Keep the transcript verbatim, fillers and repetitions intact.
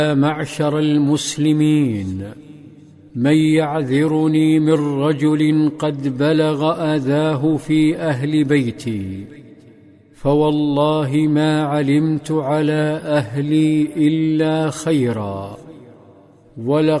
معشر المسلمين، من يعذرني من رجل قد بلغ أذاه في أهل بيتي، فوالله ما علمت على أهلي إلا خيرا، ولقد